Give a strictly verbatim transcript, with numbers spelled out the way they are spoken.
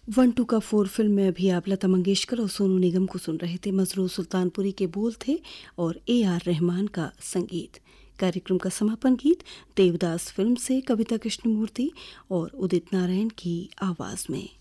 One two का four film में अभी आप लता मंगेशकर और सोनू निगम को सुन रहे थे। मसरूर सुल्तानपुरी के बोल थे और ए आर रहमान का संगीत। कार्यक्रम का समापन गीत देवदास फिल्म से कविता कृष्णमूर्ति और उदित नारायण की आवाज में।